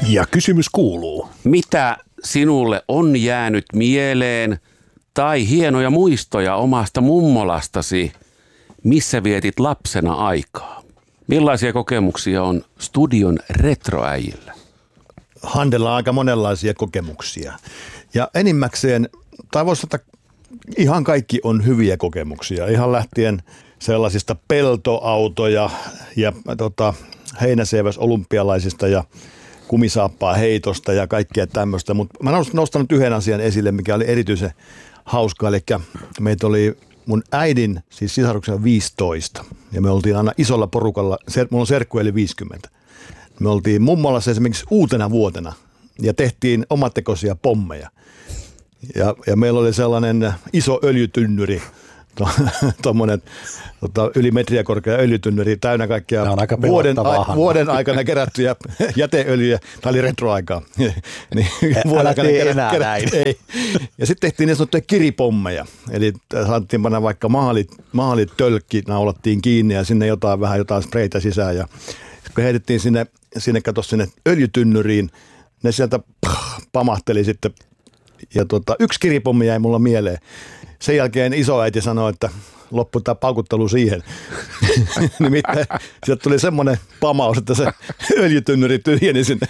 Ja kysymys kuuluu. Mitä sinulle on jäänyt mieleen tai hienoja muistoja omasta mummolastasi, missä vietit lapsena aikaa? Millaisia kokemuksia on studion retroäijillä? Handella on aika monenlaisia kokemuksia. Ja enimmäkseen, tai voisi sanoa, ihan kaikki on hyviä kokemuksia. Ihan lähtien sellaisista peltoautoja ja heinäseiväs olympialaisista ja kumisaappaa heitosta ja kaikkea tämmöistä. Mutta mä nostan nyt yhden asian esille, mikä oli erityisen hauska. Eli meitä oli mun äidin, siis sisaruksen 15. Ja me oltiin aina isolla porukalla, mulla on serkku eli 50. Me oltiin mummolassa esimerkiksi uutena vuotena ja tehtiin omatekoisia pommeja. Ja meillä oli sellainen iso öljytynnyri, tuommoinen yli metriä korkea öljytynnyri täynnä kaikkia vuoden aikana kerättyjä jäteöljyjä. Tämä oli retroaikaa. Niin, vuoden aikana kerättyjä. Ja sitten tehtiin niin sanottuja kiripommeja. Eli saatiin panna vaikka maalit tölkki, naulattiin kiinni ja sinne vähän jotain spreitä sisään. Ja kun heitettiin sinne öljytynnyriin, ne sieltä pamahteli sitten. Ja yksi kiripommi jäi mulla mieleen. Sen jälkeen isoäiti sanoi, että loppui tämä paukuttelu siihen. Nimittäin sieltä tuli semmoinen pamaus, että se öljytynnyri tyhjeni sinne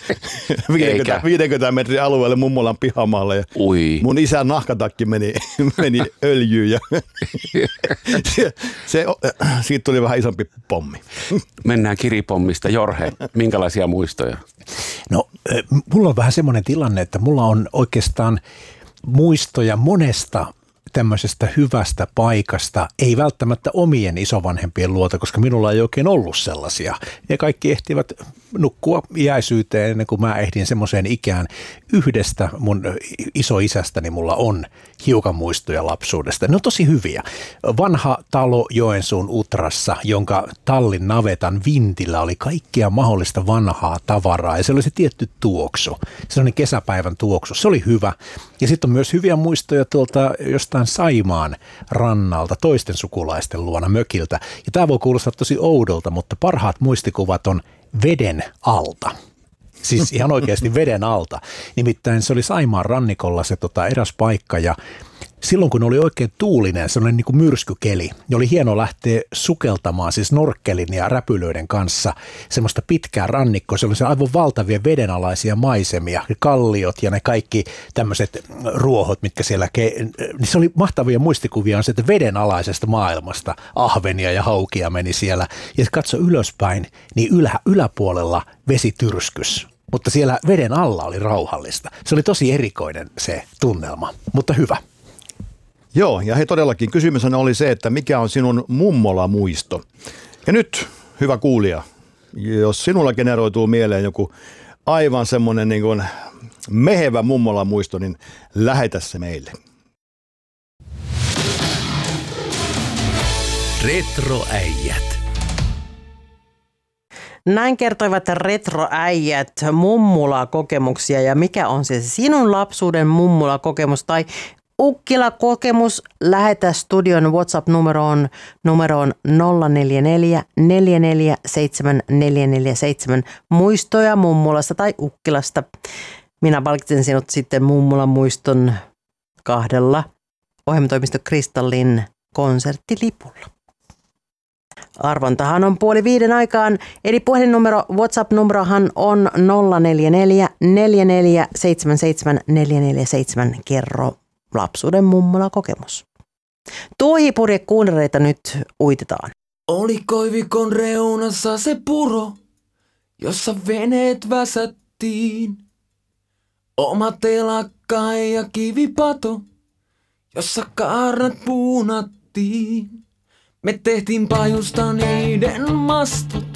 50 metrin alueelle mummolan pihamaalle. Ja mun isän nahkatakki meni öljyyn ja siitä tuli vähän isompi pommi. Mennään kiripommista. Jorhe, minkälaisia muistoja? No, mulla on vähän semmoinen tilanne, että mulla on oikeastaan muistoja monesta tämmöisestä hyvästä paikasta, ei välttämättä omien isovanhempien luota, koska minulla ei oikein ollut sellaisia. Ja kaikki ehtivät nukkua iäisyyteen ennen kuin mä ehdin semmoiseen ikään. Yhdestä mun isoisästäni mulla on hiukan muistoja lapsuudesta. Ne on tosi hyviä. Vanha talo Joensuun Utrassa, jonka tallin navetan vintillä oli kaikkea mahdollista vanhaa tavaraa. Ja se oli se tietty tuoksu, sellainen kesäpäivän tuoksu. Se oli hyvä. Ja sitten on myös hyviä muistoja tuolta jostain Saimaan rannalta toisten sukulaisten luona mökiltä. Ja tämä voi kuulostaa tosi oudolta, mutta parhaat muistikuvat on veden alta. Siis ihan oikeasti veden alta. Nimittäin se oli Saimaan rannikolla se eräs paikka ja silloin kun oli oikein tuulinen, sellainen niin kuin myrskykeli, niin oli hieno lähteä sukeltamaan siis norkkelin ja räpylöiden kanssa semmoista pitkää rannikkoa. Se oli se aivan valtavia vedenalaisia maisemia, kalliot ja ne kaikki tämmöiset ruohot, mitkä siellä, niin se oli mahtavia muistikuvia on se, että vedenalaisesta maailmasta ahvenia ja haukia meni siellä. Ja katso ylöspäin, niin yläpuolella vesityrskys. Mutta siellä veden alla oli rauhallista. Se oli tosi erikoinen se tunnelma, mutta hyvä. Joo, ja hei todellakin kysymys oli se, että mikä on sinun mummola-muisto? Ja nyt, hyvä kuulija, jos sinulla generoituu mieleen joku aivan semmoinen niin kuin mehevä mummola-muisto, niin lähetä se meille. Retroäijät. Näin kertoivat retroäijät mummula-kokemuksia ja mikä on se sinun lapsuuden mummula-kokemus tai Ukkila-kokemus, lähetä studion WhatsApp-numeroon 044 447 447 muistoja mummulasta tai Ukkilasta. Minä palkitsen sinut sitten mummulan muiston 2 ohjelmatoimisto Kristallin konserttilipulla. Arvontahan on 4:30 aikaan, eli puhelinnumero, WhatsApp-numerohan on 044 4477 447. Kerro lapsuuden mummola kokemus. Tuohipurjekuunereita nyt uitetaan. Oli koivikon reunassa se puro, jossa veneet väsättiin. Oma telakka ja kivipato, jossa kaarnat puunattiin. Me tehtiin pajusta niiden mastot